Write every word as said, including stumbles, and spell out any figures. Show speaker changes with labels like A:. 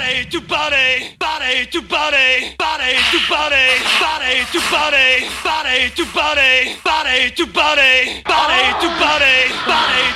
A: body to body, body to body, body to body, body to body, body to body, body to body, body to body, body